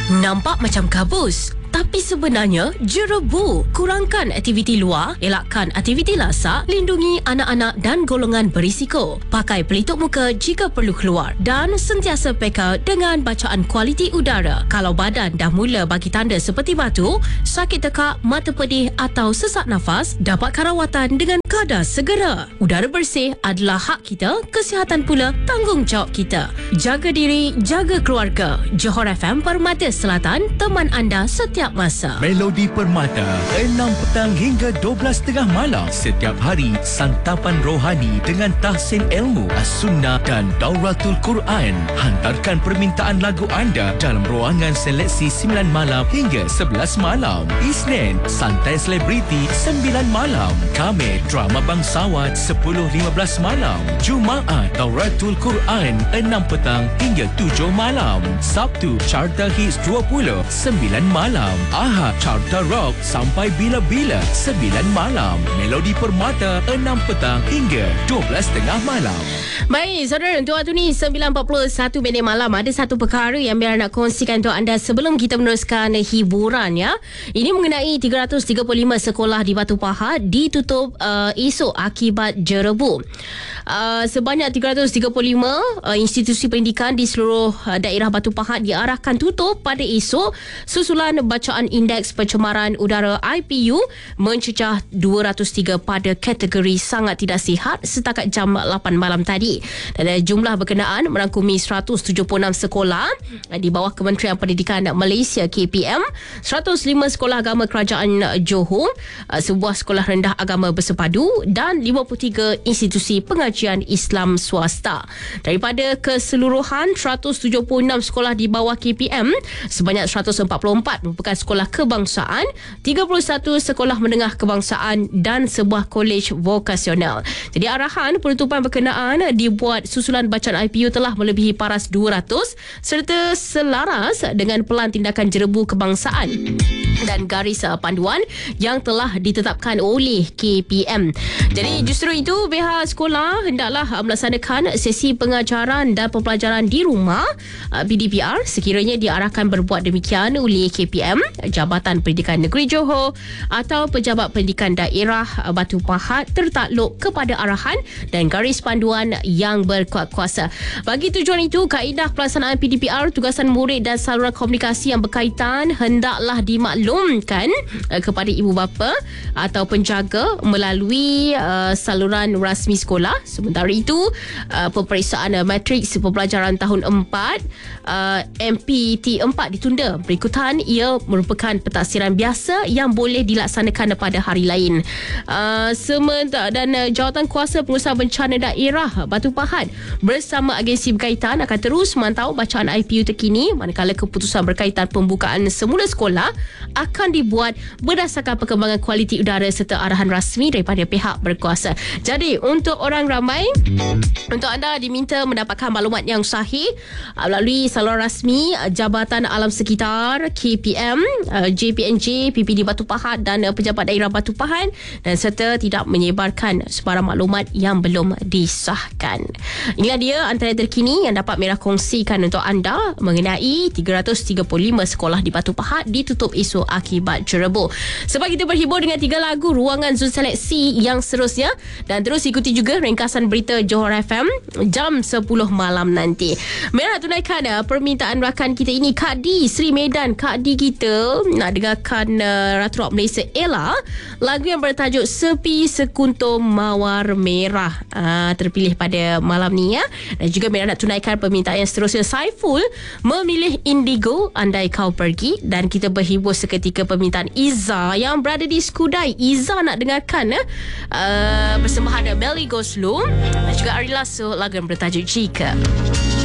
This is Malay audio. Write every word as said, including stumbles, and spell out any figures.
Nampak macam kabus, tapi sebenarnya jerebu. Kurangkan aktiviti luar, elakkan aktiviti lasak, lindungi anak-anak dan golongan berisiko. Pakai pelitup muka jika perlu keluar dan sentiasa peka dengan bacaan kualiti udara. Kalau badan dah mula bagi tanda seperti batu, sakit tekak, mata pedih atau sesak nafas, dapatkan rawatan dengan kadar segera. Udara bersih adalah hak kita, kesihatan pula tanggungjawab kita. Jaga diri, jaga keluarga. Johor F M Permata Selatan, teman anda setiap masa. Melodi Permata, enam petang hingga dua belas tengah malam. Setiap hari, santapan rohani dengan tahsin ilmu, as-sunnah dan dauratul Quran. Hantarkan permintaan lagu anda dalam ruangan seleksi sembilan malam hingga sebelas malam. Isnin, santai selebriti sembilan malam. Khamis, drama bangsawan sepuluh lima belas malam. Jumaat, dauratul Quran enam petang hingga tujuh malam. Sabtu, Carta Hits dua puluh sembilan malam. Ahad, Carta Rock sampai bila-bila sembilan malam. Melodi Permata enam petang hingga dua belas tengah malam. Baik, saudara, untuk waktu ni sembilan empat puluh satu minit malam. Ada satu perkara yang biar nak kongsikan untuk anda sebelum kita meneruskan hiburan, ya. Ini mengenai tiga ratus tiga puluh lima sekolah di Batu Pahat ditutup uh, esok akibat jerebu. Uh, sebanyak tiga ratus tiga puluh lima uh, institusi pendidikan di seluruh uh, daerah Batu Pahat diarahkan tutup pada esok susulan bacaan indeks pencemaran udara I P U mencecah dua ratus tiga pada kategori sangat tidak sihat setakat jam lapan malam tadi. Dan jumlah berkenaan merangkumi seratus tujuh puluh enam sekolah di bawah Kementerian Pendidikan Malaysia K P M, seratus lima sekolah agama kerajaan Johor, sebuah sekolah rendah agama bersepadu dan lima puluh tiga institusi pengajian Islam swasta. Daripada keseluruhan seratus tujuh puluh enam sekolah di bawah K P M, sebanyak seratus empat puluh empat merupakan sekolah kebangsaan, tiga puluh satu sekolah menengah kebangsaan dan sebuah kolej vokasional. Jadi arahan penutupan berkenaan dibuat susulan bacaan I P U telah melebihi paras dua ratus serta selaras dengan pelan tindakan jerebu kebangsaan dan garis panduan yang telah ditetapkan oleh K P M. Jadi justru itu pihak sekolah hendaklah melaksanakan sesi pengajaran dan pembelajaran di rumah P D P R sekiranya diarahkan berbuat demikian oleh K P M, Jabatan Pendidikan Negeri Johor atau Pejabat Pendidikan Daerah Batu Pahat tertakluk kepada arahan dan garis panduan yang berkuat kuasa. Bagi tujuan itu, kaedah pelaksanaan P D P R, tugasan murid dan saluran komunikasi yang berkaitan hendaklah dimaklumkan uh, kepada ibu bapa atau penjaga melalui uh, saluran rasmi sekolah. Sementara itu, uh, peperiksaan uh, matriks pembelajaran tahun empat uh, M P T empat ditunda. Berikutan, ia merupakan pentaksiran biasa yang boleh dilaksanakan pada hari lain. Uh, sementara dan uh, Jawatan Kuasa Pengurusan Bencana Daerah Batu Pahat bersama agensi berkaitan akan terus memantau bacaan I P U terkini manakala keputusan berkaitan pembukaan semula sekolah akan dibuat berdasarkan perkembangan kualiti udara serta arahan rasmi daripada pihak berkuasa. Jadi untuk orang ramai, untuk anda diminta mendapatkan maklumat yang sahih melalui saluran rasmi Jabatan Alam Sekitar, K P M, J P N J, P P D Batu Pahat dan Pejabat Daerah Batu Pahat, dan serta tidak menyebarkan sebarang maklumat yang belum disahkan. Inilah dia antara terkini yang dapat Merah kongsikan untuk anda mengenai tiga ratus tiga puluh lima sekolah di Batu Pahat ditutup esok akibat jerebu. Sebab kita berhibur dengan tiga lagu ruangan Zul Seleksi yang seterusnya, dan terus ikuti juga ringkasan berita Johor F M jam sepuluh malam nanti. Merah tunaikan uh, permintaan rakan kita ini, Kak D Sri Medan. Kak D kita nak dengarkan uh, Ratu Rock Malaysia Ella, lagu yang bertajuk Sepi Sekuntum Mawar Merah, uh, terpilih pada malam ni, ya. Dan juga Merah nak tunaikan permintaan yang seterusnya, Saiful memilih Indigo Andai Kau Pergi, dan kita berhibur seketika permintaan Iza yang berada di Skudai. Iza nak dengarkan uh, uh, persembahan Melly Go Slow dan juga Ari Lasso, lagu yang bertajuk Jika.